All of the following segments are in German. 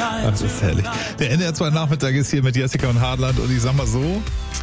Das ist herrlich. Der NDR 2 Nachmittag ist hier mit Jessica und Hartland und ich sag mal so,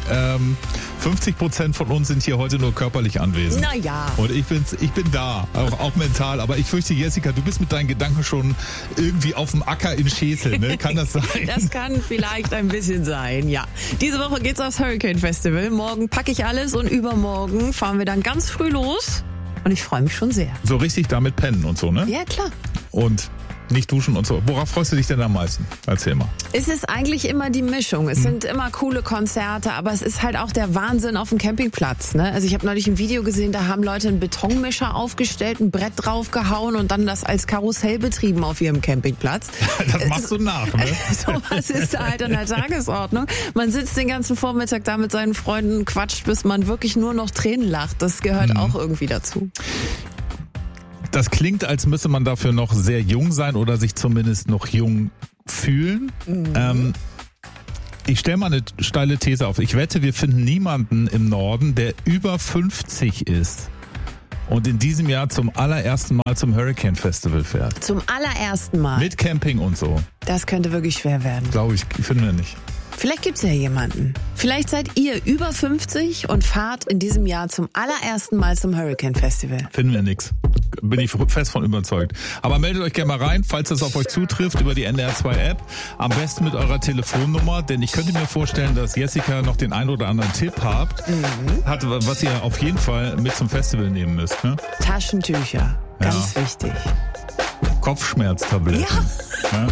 50% von uns sind hier heute nur körperlich anwesend. Naja. Und ich bin da, auch mental. Aber ich fürchte, Jessica, du bist mit deinen Gedanken schon irgendwie auf dem Acker in Schesel, ne? Kann das sein? Das kann vielleicht ein bisschen sein, ja. Diese Woche geht's aufs Hurricane Festival. Morgen packe ich alles und übermorgen fahren wir dann ganz früh los. Und ich freue mich schon sehr. So richtig damit pennen und so, ne? Ja, klar. Und nicht duschen und so. Worauf freust du dich denn am meisten? Erzähl mal. Es ist eigentlich immer die Mischung. Es sind immer coole Konzerte, aber es ist halt auch der Wahnsinn auf dem Campingplatz. Ne? Also ich habe neulich ein Video gesehen, da haben Leute einen Betonmischer aufgestellt, ein Brett draufgehauen und dann das als Karussell betrieben auf ihrem Campingplatz. Das machst du nach, ne? Sowas ist halt an der Tagesordnung. Man sitzt den ganzen Vormittag da mit seinen Freunden, quatscht, bis man wirklich nur noch Tränen lacht. Das gehört auch irgendwie dazu. Das klingt, als müsse man dafür noch sehr jung sein oder sich zumindest noch jung fühlen. Ich stelle mal eine steile These auf. Ich wette, wir finden niemanden im Norden, der über 50 ist und in diesem Jahr zum allerersten Mal zum Hurricane Festival fährt. Zum allerersten Mal. Mit Camping und so. Das könnte wirklich schwer werden. Glaube ich, finden wir nicht. Vielleicht gibt's ja jemanden. Vielleicht seid ihr über 50 und fahrt in diesem Jahr zum allerersten Mal zum Hurricane Festival. Finden wir nix. Bin ich fest von überzeugt. Aber meldet euch gerne mal rein, falls das auf euch zutrifft, über die NDR 2 App. Am besten mit eurer Telefonnummer, denn ich könnte mir vorstellen, dass Jessica noch den einen oder anderen Tipp hat, was ihr auf jeden Fall mit zum Festival nehmen müsst. Ne? Taschentücher. Ganz wichtig. Kopfschmerztabletten. Ja. Ja.